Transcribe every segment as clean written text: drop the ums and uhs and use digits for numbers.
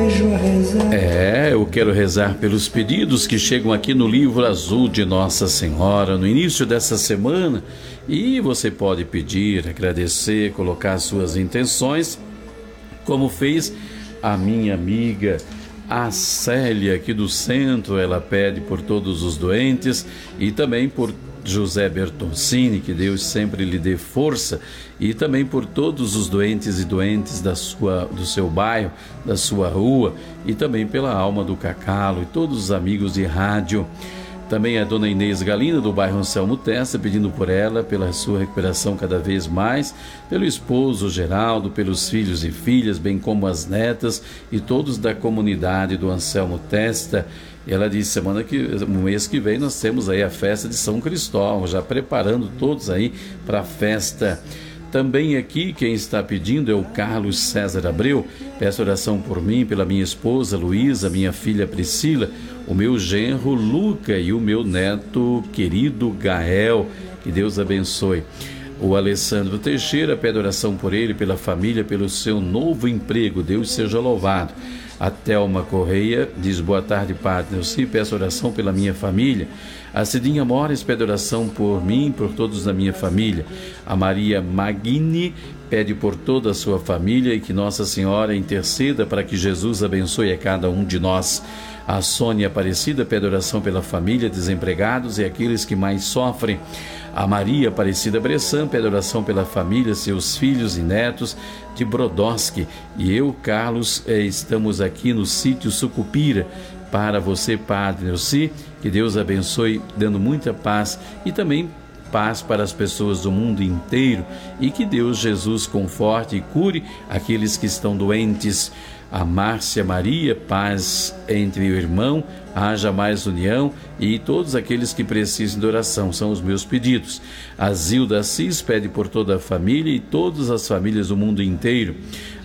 desejo rezar. Eu quero rezar pelos pedidos que chegam aqui no livro azul de Nossa Senhora no início dessa semana. E você pode pedir, agradecer, colocar suas intenções, como fez a minha amiga a Célia aqui do centro. Ela pede por todos os doentes e também por José Bertoncini, que Deus sempre lhe dê força, e também por todos os doentes e doentes do seu bairro, da sua rua, e também pela alma do Cacalo e todos os amigos de rádio. Também a dona Inês Galina, do bairro Anselmo Testa, pedindo por ela, pela sua recuperação cada vez mais, pelo esposo Geraldo, pelos filhos e filhas, bem como as netas e todos da comunidade do Anselmo Testa. E ela disse, no mês que vem nós temos aí a festa de São Cristóvão, já preparando todos aí para a festa. Também aqui quem está pedindo é o Carlos César Abreu. Peço oração por mim, pela minha esposa Luísa, minha filha Priscila, o meu genro Luca e o meu neto querido Gael. Que Deus abençoe. O Alessandro Teixeira pede oração por ele, pela família, pelo seu novo emprego. Deus seja louvado. A Thelma Correia diz, boa tarde, Padre Nelci, peço oração pela minha família. A Cidinha Mores pede oração por mim, por todos da minha família. A Maria Magni pede por toda a sua família e que Nossa Senhora interceda para que Jesus abençoe a cada um de nós. A Sônia Aparecida pede oração pela família, desempregados e aqueles que mais sofrem. A Maria Aparecida Bressan pede oração pela família, seus filhos e netos de Brodowski. E eu, Carlos, estamos aqui no sítio Sucupira. Para você, Padre Nelci, que Deus abençoe, dando muita paz e também paz para as pessoas do mundo inteiro. E que Deus Jesus conforte e cure aqueles que estão doentes. A Márcia Maria, paz entre o irmão, haja mais união e todos aqueles que precisem de oração, são os meus pedidos. A Zilda Assis pede por toda a família e todas as famílias do mundo inteiro.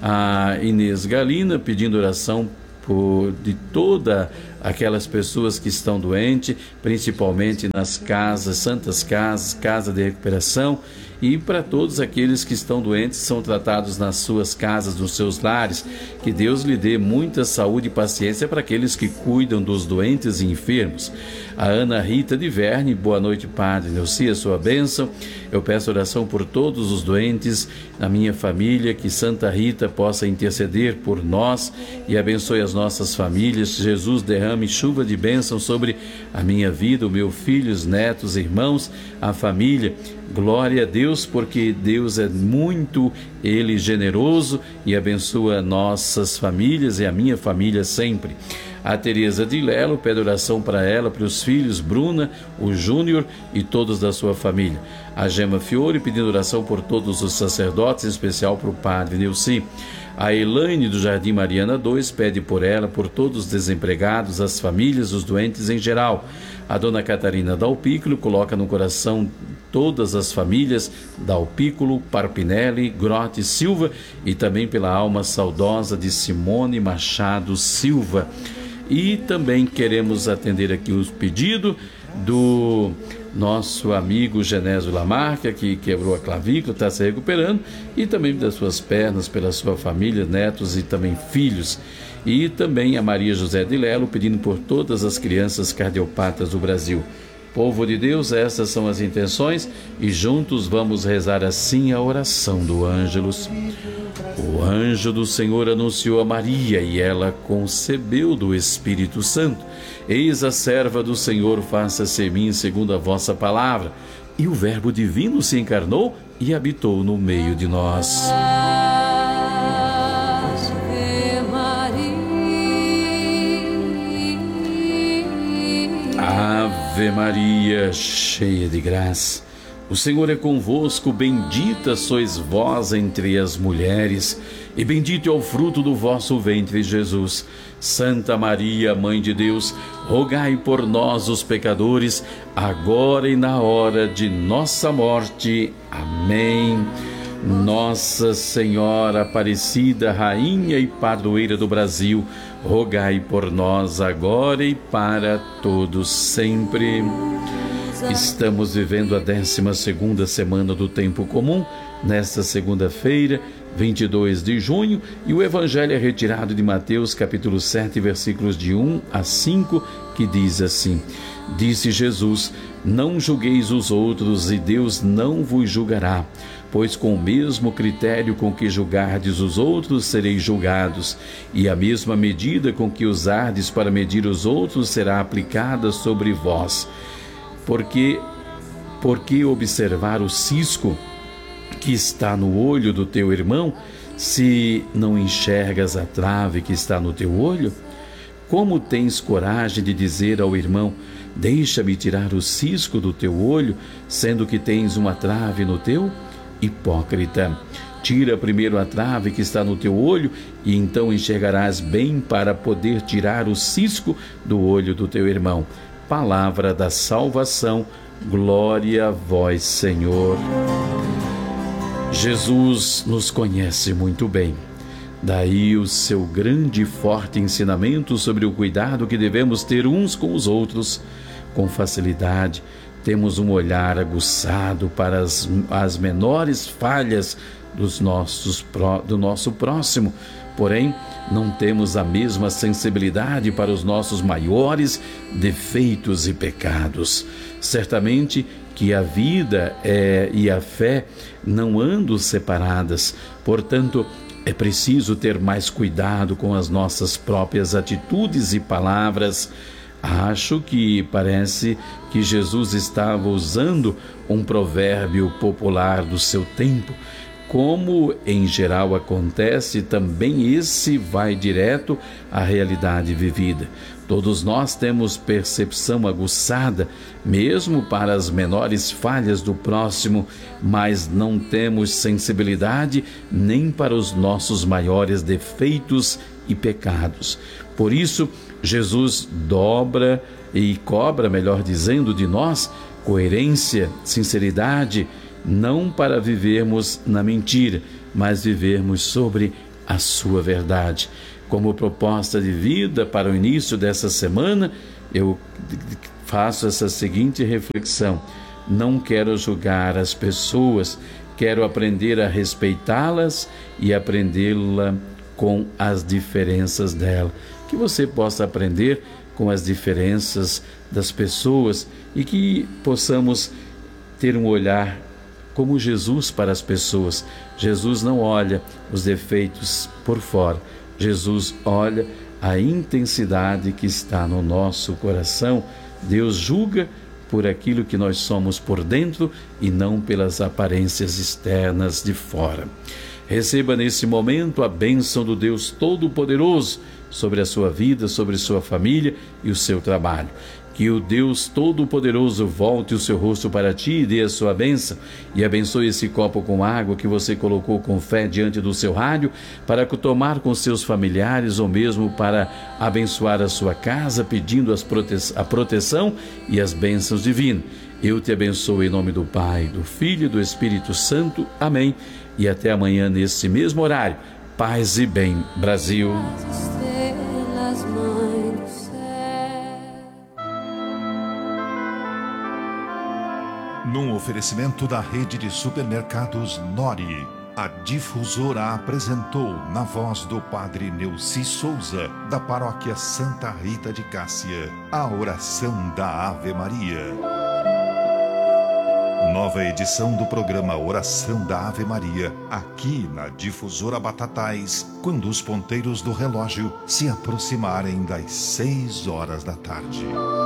A Inês Galina pedindo oração de todas aquelas pessoas que estão doentes, principalmente nas casas, santas casas, casa de recuperação, e para todos aqueles que estão doentes, são tratados nas suas casas, nos seus lares. Que Deus lhe dê muita saúde e paciência para aqueles que cuidam dos doentes e enfermos. A Ana Rita de Verne, boa noite, Padre Nelci, a sua bênção. Eu peço oração por todos os doentes na minha família, que Santa Rita possa interceder por nós e abençoe as nossas famílias. Jesus derrame chuva de bênção sobre a minha vida, o meu filho, os netos, irmãos, a família. Glória a Deus, porque Deus é muito, Ele generoso e abençoa nossas famílias e a minha família sempre. A Tereza de Lelo pede oração para ela, para os filhos, Bruna, o Júnior e todos da sua família. A Gema Fiore pedindo oração por todos os sacerdotes, em especial para o Padre Nelci. A Elaine do Jardim Mariana 2 pede por ela, por todos os desempregados, as famílias, os doentes em geral. A Dona Catarina Dalpículo coloca no coração todas as famílias Dalpículo, Parpinelli, Grote Silva e também pela alma saudosa de Simone Machado Silva. E também queremos atender aqui o pedido do nosso amigo Genésio Lamarca, que quebrou a clavícula, está se recuperando, e também das suas pernas, pela sua família, netos e também filhos. E também a Maria José de Lelo, pedindo por todas as crianças cardiopatas do Brasil. Povo de Deus, essas são as intenções e juntos vamos rezar assim a oração do Ângelus. O anjo do Senhor anunciou a Maria e ela concebeu do Espírito Santo. Eis a serva do Senhor, faça-se em mim segundo a vossa palavra. E o Verbo divino se encarnou e habitou no meio de nós. Ave Maria, cheia de graça, o Senhor é convosco, bendita sois vós entre as mulheres, e bendito é o fruto do vosso ventre, Jesus. Santa Maria, Mãe de Deus, rogai por nós, os pecadores, agora e na hora de nossa morte. Amém. Nossa Senhora Aparecida, Rainha e Padroeira do Brasil, rogai por nós agora e para todos sempre. Estamos vivendo a 12ª semana do tempo comum. Nesta segunda-feira, 22 de junho, e o evangelho é retirado de Mateus capítulo 7, versículos de 1 a 5, que diz assim: Disse Jesus: Não julgueis os outros, e Deus não vos julgará, pois com o mesmo critério com que julgardes os outros sereis julgados, e a mesma medida com que usardes para medir os outros será aplicada sobre vós. Porque observar o cisco que está no olho do teu irmão, se não enxergas a trave que está no teu olho? Como tens coragem de dizer ao irmão: deixa-me tirar o cisco do teu olho, sendo que tens uma trave no teu? Hipócrita, tira primeiro a trave que está no teu olho, e então enxergarás bem para poder tirar o cisco do olho do teu irmão. Palavra da salvação, glória a vós, Senhor. Jesus nos conhece muito bem. Daí o seu grande e forte ensinamento sobre o cuidado que devemos ter uns com os outros. Com facilidade, temos um olhar aguçado para as menores falhas do nosso próximo, porém não temos a mesma sensibilidade para os nossos maiores defeitos e pecados. Certamente que a vida e a fé não andam separadas, portanto, é preciso ter mais cuidado com as nossas próprias atitudes e palavras. Acho que parece que Jesus estava usando um provérbio popular do seu tempo. Como em geral acontece, também esse vai direto à realidade vivida. Todos nós temos percepção aguçada, mesmo para as menores falhas do próximo, mas não temos sensibilidade nem para os nossos maiores defeitos e pecados. Por isso, Jesus dobra e cobra, melhor dizendo, de nós coerência, sinceridade, não para vivermos na mentira, mas vivermos sobre a sua verdade. Como proposta de vida para o início dessa semana, eu faço essa seguinte reflexão: não quero julgar as pessoas, quero aprender a respeitá-las e aprendê-la com as diferenças dela. Que você possa aprender com as diferenças das pessoas e que possamos ter um olhar como Jesus para as pessoas. Jesus não olha os defeitos por fora. Jesus olha a intensidade que está no nosso coração. Deus julga por aquilo que nós somos por dentro e não pelas aparências externas de fora. Receba nesse momento a bênção do Deus Todo-Poderoso sobre a sua vida, sobre sua família e o seu trabalho. Que o Deus Todo-Poderoso volte o seu rosto para ti e dê a sua bênção, e abençoe esse copo com água que você colocou com fé diante do seu rádio, para tomar com seus familiares ou mesmo para abençoar a sua casa, pedindo a proteção e as bênçãos divinas. Eu te abençoo em nome do Pai, do Filho e do Espírito Santo. Amém. E até amanhã nesse mesmo horário. Paz e bem, Brasil. Num oferecimento da rede de supermercados Nori, a Difusora apresentou, na voz do Padre Neuci Souza, da Paróquia Santa Rita de Cássia, a oração da Ave Maria. Nova edição do programa Oração da Ave Maria, aqui na Difusora Batatais, quando os ponteiros do relógio se aproximarem das 6 horas da tarde.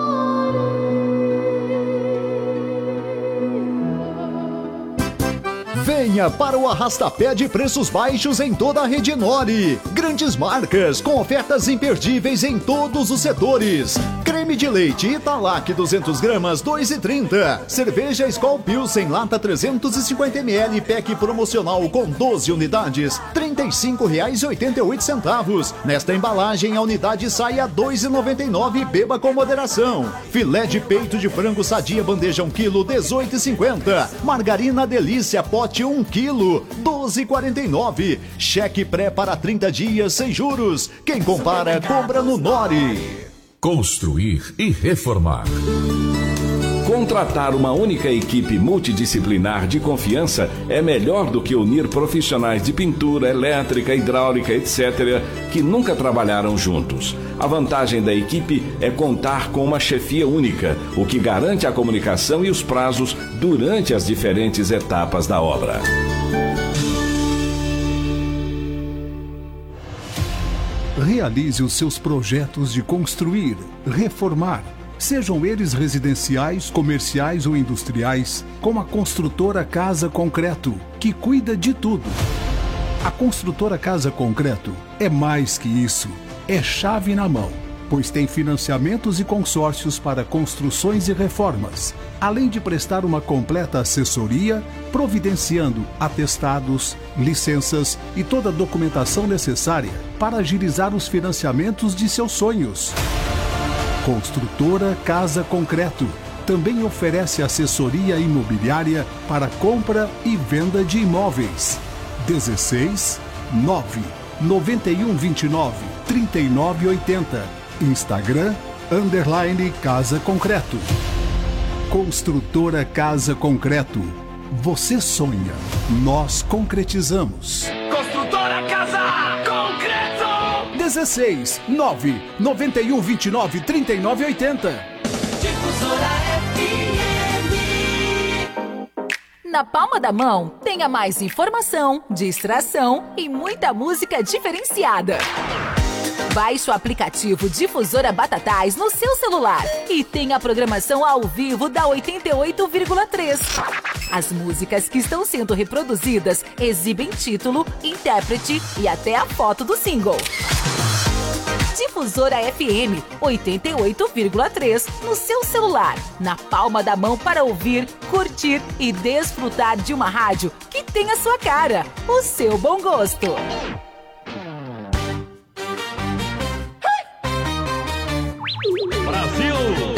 Venha para o arrastapé de preços baixos em toda a rede Nori. Grandes marcas com ofertas imperdíveis em todos os setores. Creme de leite Italac 200 gramas 2,30. Cerveja Skol Pilsen lata 350 ml pack promocional com 12 unidades R$ 35,88. Nesta embalagem a unidade sai a R$ 2,99 e beba com moderação. Filé de peito de frango sadia bandeja 1 kg R$ 18,50. Margarina Delícia pote 1 kg, R$ 12,49. Cheque pré para 30 dias sem juros. Quem compara, compra no Nori. Construir e reformar. Contratar uma única equipe multidisciplinar de confiança é melhor do que unir profissionais de pintura, elétrica, hidráulica, etc., que nunca trabalharam juntos. A vantagem da equipe é contar com uma chefia única, o que garante a comunicação e os prazos durante as diferentes etapas da obra. Realize os seus projetos de construir, reformar, sejam eles residenciais, comerciais ou industriais, com a construtora Casa Concreto, que cuida de tudo. A construtora Casa Concreto é mais que isso, é chave na mão, pois tem financiamentos e consórcios para construções e reformas, além de prestar uma completa assessoria, providenciando atestados, licenças e toda a documentação necessária para agilizar os financiamentos de seus sonhos. Construtora Casa Concreto também oferece assessoria imobiliária para compra e venda de imóveis. 16 9 91 29 39 80. Instagram _Casa Concreto. Construtora Casa Concreto. Você sonha, nós concretizamos. Construtora Casa Concreto. 16 9 91 29 39 80. Difusora FM. Na palma da mão, tenha mais informação, distração e muita música diferenciada. Baixe o aplicativo Difusora Batatais no seu celular e tenha a programação ao vivo da 88,3. As músicas que estão sendo reproduzidas exibem título, intérprete e até a foto do single. Difusora FM 88,3 no seu celular, na palma da mão para ouvir, curtir e desfrutar de uma rádio que tem a sua cara, o seu bom gosto. Brasil!